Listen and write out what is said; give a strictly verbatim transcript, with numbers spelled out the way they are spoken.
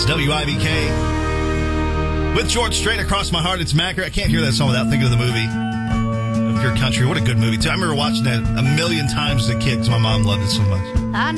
It's W I B K. With George Strait, Across My Heart, it's Macker. I can't hear that song without thinking of the movie. Of Pure Country. What a good movie, too. I remember watching that a million times as a kid because my mom loved it so much.